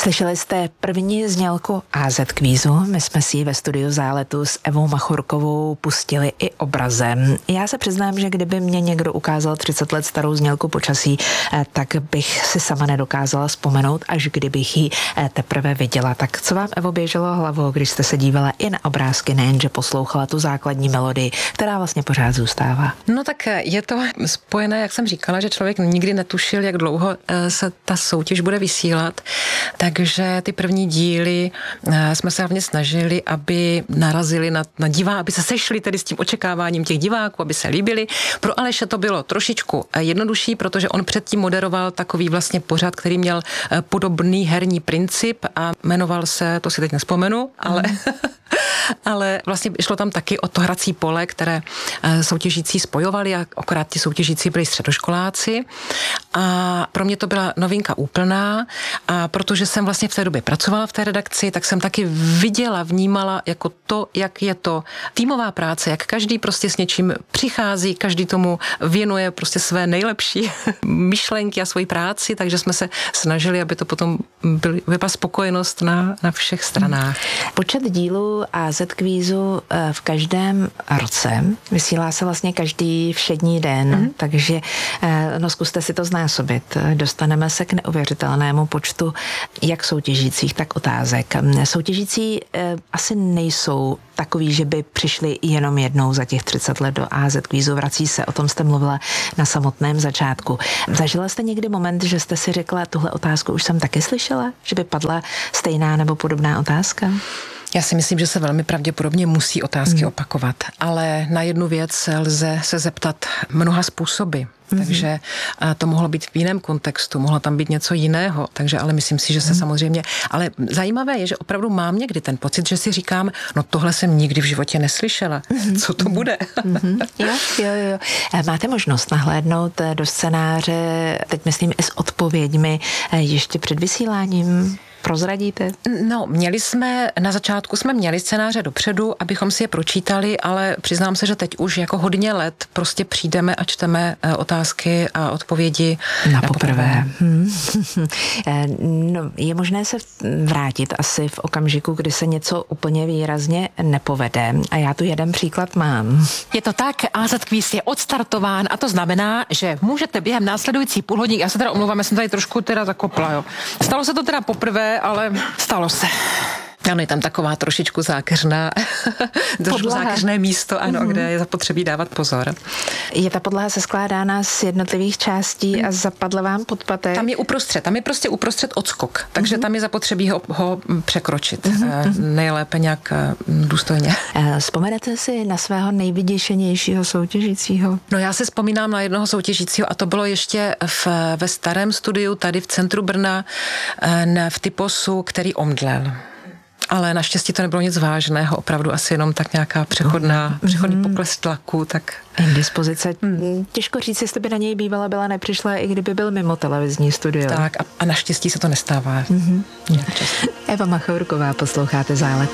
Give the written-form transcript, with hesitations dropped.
Slyšeli jste první znělku AZ kvízu. My jsme si ji ve studiu Záletu s Evou Machurkovou pustili i obrazem. Já se přiznám, že kdyby mě někdo ukázal 30 let starou znělku Počasí, tak bych si sama nedokázala vzpomenout, až kdybych ji teprve viděla. Tak co vám, Evo, běželo hlavou, když jste se dívala i na obrázky, nejenže poslouchala tu základní melodii, která vlastně pořád zůstává? No tak je to spojené, jak jsem říkala, že člověk nikdy netušil, jak dlouho se ta soutěž bude vysílat. Takže ty první díly jsme se hlavně snažili, aby narazili na diváky, aby se sešli tedy s tím očekáváním těch diváků, aby se líbili. Pro Aleše to bylo trošičku jednodušší, protože on předtím moderoval takový vlastně pořad, který měl podobný herní princip a jmenoval se, to si teď nespomenu, ale vlastně šlo tam taky o to hrací pole, které soutěžící spojovali a akorát ti soutěžící byli středoškoláci. A pro mě to byla novinka úplná a protože jsem vlastně v té době pracovala v té redakci, tak jsem taky viděla, vnímala jako to, jak je to týmová práce, jak každý prostě s něčím přichází, každý tomu věnuje prostě své nejlepší myšlenky a svoji práci, takže jsme se snažili, aby to potom byla spokojenost na všech stranách. Počet dílů AZ kvízu v každém roce vysílá se vlastně každý všední den, takže no zkuste si to znásobit. Dostaneme se k neuvěřitelnému počtu jak soutěžících, tak otázek. Soutěžící asi nejsou takový, že by přišli jenom jednou za těch 30 let do AZ kvízu. Vrací se, o tom jste mluvila na samotném začátku. Zažila jste někdy moment, že jste si řekla, tuhle otázku už jsem taky slyšela, že by padla stejná nebo podobná otázka? Já si myslím, že se velmi pravděpodobně musí otázky opakovat, ale na jednu věc lze se zeptat mnoha způsoby. Takže to mohlo být v jiném kontextu, mohlo tam být něco jiného, takže ale myslím si, že se samozřejmě, ale zajímavé je, že opravdu mám někdy ten pocit, že si říkám, no tohle jsem nikdy v životě neslyšela, co to bude? Jo. Máte možnost nahlédnout do scénáře, teď myslím i s odpověďmi, ještě před vysíláním? Prozradíte? No, na začátku jsme měli scénáře dopředu, abychom si je pročítali, ale přiznám se, že teď už jako hodně let prostě přijdeme a čteme otázky a odpovědi na poprvé. No, je možné se vrátit asi v okamžiku, kdy se něco úplně výrazně nepovede. A já tu jeden příklad mám. Je to tak, AZ kvíz je odstartován a to znamená, že můžete během následující půl hodiny, já se teda omlouvám, já jsem tady trošku teda zakopla, jo. Stalo se to teda poprvé, ale stalo se. Ano, je tam taková trošičku zákeřné místo, ano, kde je zapotřebí dávat pozor. Je ta podlaha seskládána z jednotlivých částí a zapadla vám pod paty? Tam je prostě uprostřed odskok, takže tam je zapotřebí ho překročit. Nejlépe nějak důstojně. Vzpomenete si na svého nejvyděšenějšího soutěžícího? No já si vzpomínám na jednoho soutěžícího a to bylo ještě ve starém studiu tady v centru Brna v Typosu, který omdlel. Ale naštěstí to nebylo nic vážného, opravdu asi jenom tak nějaká přechodný pokles tlaku, tak... Indispozice. Těžko říct, jestli by na něj bývala byla nepřišla, i kdyby byl mimo televizní studio. Tak a naštěstí se to nestává. Eva Machurková, posloucháte Zálet.